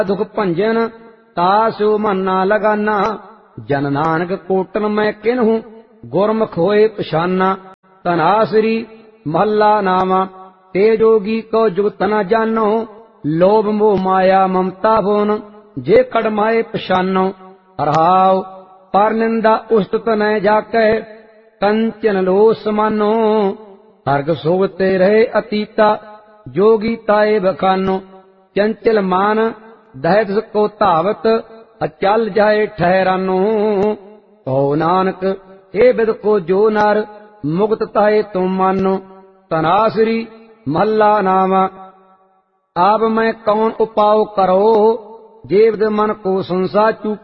दुख भंजन तासो मन ना लगाना। जन नानक कोटन मैं किन्हूं गुरमुख होए पछाना। तनासरी महला नामा ते जोगी को जुगत न जानो। लोभ मोह माया ममता भुवन जे कड़माए पछानो। रहाव पर निंदा उस्तत न जाकै कंचन लो समानो। सर्ग सोवते रहे अतीता जोगी ताए बखानो। चंचल मान दहत को धावत अचल जाए ठहरानो। कहो नानक हे बिद को जो नर मुक्त ताए तुम मानो। तनासरी महला नामा आप मैं कौन उपाव करो। जे बिद मन को संसा चूक